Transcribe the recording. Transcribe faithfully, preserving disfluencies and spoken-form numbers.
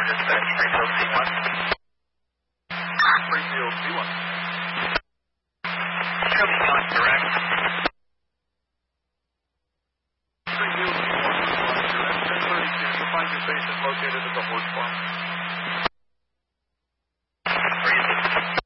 dispatch, Springfield C one. Springfield C one. Show me on direct. Springfield C one, direct ten thirty-two. You'll find your patient located at the horse farm.